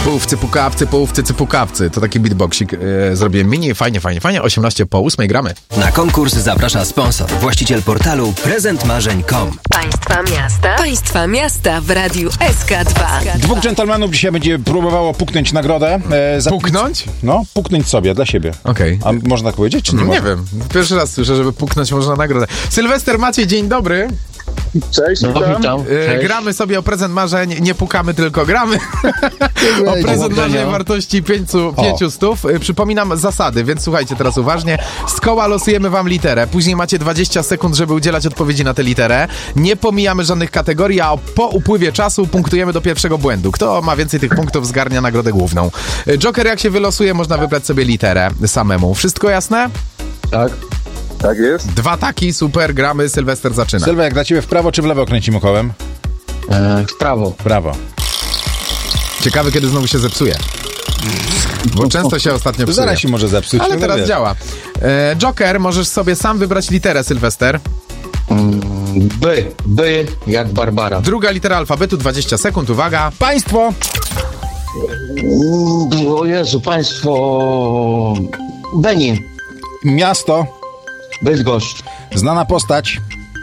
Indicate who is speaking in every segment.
Speaker 1: Połówcy, pukawcy, połówcy, cypukawcy. To taki beatboxik zrobiłem mini. Fajnie. 18:08 gramy.
Speaker 2: Na konkurs zaprasza sponsor, właściciel portalu prezentmarzeń.com.
Speaker 3: Państwa miasta w Radiu SK2.
Speaker 4: Dwóch dżentelmenów dzisiaj będzie próbowało puknąć nagrodę.
Speaker 1: Puknąć?
Speaker 4: No, puknąć sobie, dla siebie.
Speaker 1: Okej.
Speaker 4: A można tak powiedzieć, czy nie można?
Speaker 1: Nie wiem. Pierwszy raz słyszę, żeby puknąć można nagrodę. Sylwester, Maciej, dzień dobry.
Speaker 5: Cześć, witam.
Speaker 6: Cześć.
Speaker 1: Gramy sobie o prezent marzeń, nie pukamy, tylko gramy. O prezent marzeń wartości 500. Przypominam zasady, więc słuchajcie teraz uważnie. Z koła losujemy wam literę. Później macie 20 sekund, żeby udzielać odpowiedzi na tę literę. Nie pomijamy żadnych kategorii, a po upływie czasu punktujemy do pierwszego błędu. Kto ma więcej tych punktów, zgarnia nagrodę główną. Joker, jak się wylosuje, można wybrać sobie literę samemu. Wszystko jasne?
Speaker 6: Tak.
Speaker 5: Tak jest.
Speaker 1: 2 taki, super, gramy. Sylwester zaczyna.
Speaker 4: Sylwia, jak dla ciebie w prawo czy w lewo kręcimy kołem?
Speaker 6: W prawo.
Speaker 4: W prawo.
Speaker 1: Ciekawe, kiedy znowu się zepsuje. Bo często się ostatnio
Speaker 4: To
Speaker 1: psuje.
Speaker 4: zaraz się może zepsuć.
Speaker 1: Ale
Speaker 4: no
Speaker 1: teraz
Speaker 4: wiesz.
Speaker 1: działa. Joker, możesz sobie sam wybrać literę, Sylwester.
Speaker 6: B jak Barbara.
Speaker 1: Druga litera alfabetu, 20 sekund, uwaga.
Speaker 4: Państwo!
Speaker 6: O Jezu, państwo... Benin.
Speaker 4: Miasto.
Speaker 6: Bydgoszcz.
Speaker 4: Znana postać.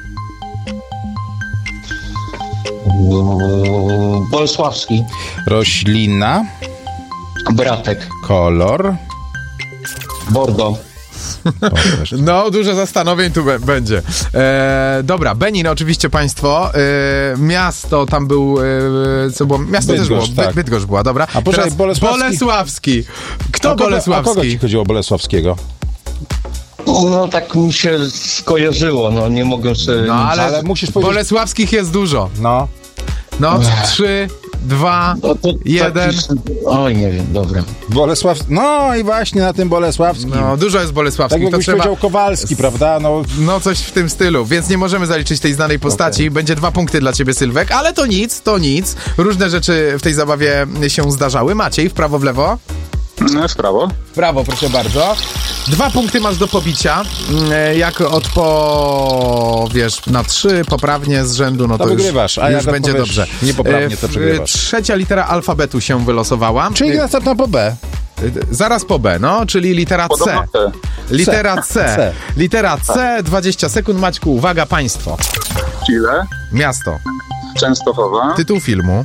Speaker 6: Bolesławski.
Speaker 4: Roślina.
Speaker 6: Bratek.
Speaker 4: Kolor.
Speaker 6: Bordeaux.
Speaker 1: No, dużo zastanowień tu będzie. Dobra, Benin oczywiście państwo. Miasto, tam był... co było? Miasto
Speaker 4: Bydgoszcz,
Speaker 1: też było.
Speaker 4: tak.
Speaker 1: Bydgoszcz była, dobra.
Speaker 4: A poczekaj,
Speaker 1: Teraz Bolesławski. Kto
Speaker 4: A
Speaker 1: Bolesławski?
Speaker 4: kogo ci chodziło Bolesławskiego?
Speaker 6: No tak mi się skojarzyło, no nie mogę sobie...
Speaker 1: No, ale
Speaker 4: musisz powiedzieć...
Speaker 1: Bolesławskich jest dużo.
Speaker 4: No.
Speaker 1: No, 3, 2,
Speaker 6: No to
Speaker 1: 1.
Speaker 6: Oj, nie wiem, dobra.
Speaker 4: No i właśnie na tym Bolesławskim.
Speaker 1: No, dużo jest
Speaker 4: Tak
Speaker 1: Bolesławskich.
Speaker 4: jakbyś powiedział Kowalski, prawda? No,
Speaker 1: No, coś w tym stylu, więc nie możemy zaliczyć tej znanej postaci.
Speaker 4: Okay.
Speaker 1: Będzie 2 punkty dla ciebie, Sylwek, ale to nic. Różne rzeczy w tej zabawie się zdarzały. Maciej, w prawo, w lewo?
Speaker 5: No, w prawo.
Speaker 1: W prawo, proszę bardzo. 2 punkty masz do pobicia. Jak odpowiesz na 3 poprawnie z rzędu, no to
Speaker 4: wygrywasz, a
Speaker 1: już
Speaker 4: jak
Speaker 1: będzie
Speaker 4: odpowiesz
Speaker 1: dobrze.
Speaker 4: niepoprawnie, to przegrywasz.
Speaker 1: Trzecia litera alfabetu się wylosowała.
Speaker 4: czyli następna po B.
Speaker 1: Zaraz po B, no, czyli litera C.
Speaker 5: Podobno te.
Speaker 1: Litera C.
Speaker 4: C.
Speaker 1: Litera C, 20 sekund, Maćku. Uwaga, państwo.
Speaker 5: Chile.
Speaker 1: Miasto.
Speaker 5: Częstochowa.
Speaker 1: Tytuł filmu.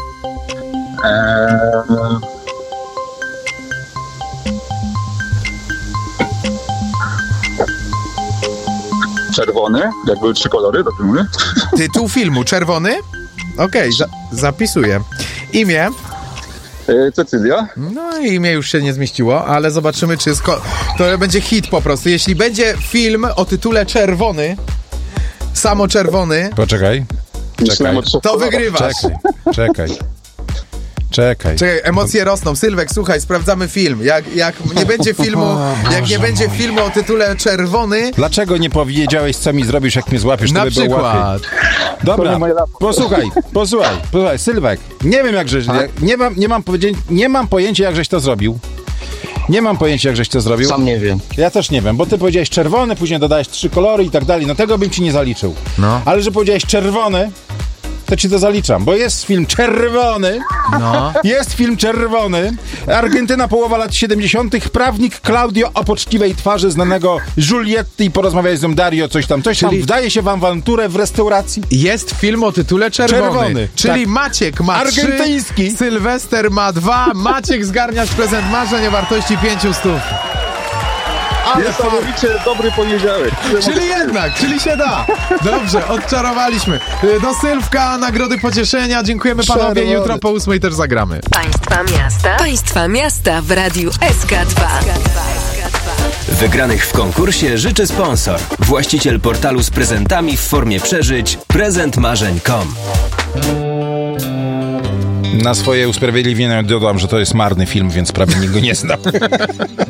Speaker 5: Czerwony. Jak były 3 kolory, dobrze mówię?
Speaker 1: Tytuł filmu. Czerwony? Okej, zapisuję. Imię.
Speaker 5: Cecylia.
Speaker 1: No imię już się nie zmieściło, ale zobaczymy, czy to będzie hit po prostu. Jeśli będzie film o tytule Czerwony, samo czerwony,
Speaker 4: Poczekaj.
Speaker 5: Myślałem o
Speaker 1: to wygrywasz.
Speaker 4: Czekaj.
Speaker 1: Czekaj, emocje rosną. Sylwek, słuchaj, sprawdzamy film. Jak nie będzie filmu o tytule Czerwony...
Speaker 4: Dlaczego nie powiedziałeś, co mi zrobisz, jak mnie złapiesz?
Speaker 1: Na
Speaker 4: to by było
Speaker 1: przykład.
Speaker 4: łatwiej. Dobra, posłuchaj, Sylwek, nie wiem, nie mam pojęcia, jak żeś to zrobił.
Speaker 6: Sam nie wiem.
Speaker 4: Ja też nie wiem, bo ty powiedziałeś czerwony, później dodałeś 3 kolory i tak dalej, no tego bym ci nie zaliczył.
Speaker 1: No.
Speaker 4: Ale że powiedziałeś czerwony, to ci to zaliczam, bo jest film czerwony.
Speaker 1: No.
Speaker 4: Jest film czerwony. Argentyna, połowa lat 70. Prawnik Claudio o poczciwej twarzy znanego Giulietty i porozmawiaj z nią Dario, coś tam. Wdaje się w awanturę w restauracji.
Speaker 1: Jest film o tytule Czerwony. Czyli
Speaker 4: tak.
Speaker 1: Maciek ma 3,
Speaker 4: argentyński.
Speaker 1: Sylwester ma 2, Maciek zgarniasz prezent marzeń o wartości 500.
Speaker 5: Niesamowicie dobry poniedziałek.
Speaker 1: Czyli się da. Dobrze, odczarowaliśmy. Do Sylwka, nagrody pocieszenia. Dziękujemy panowie. Jutro po 8 też zagramy.
Speaker 3: Państwa miasta w Radiu SK2.
Speaker 2: Wygranych w konkursie życzy sponsor, właściciel portalu z prezentami w formie przeżyć prezentmarzeń.com.
Speaker 4: Na swoje usprawiedliwienie dodam, że to jest marny film, więc prawie nikt go nie znał.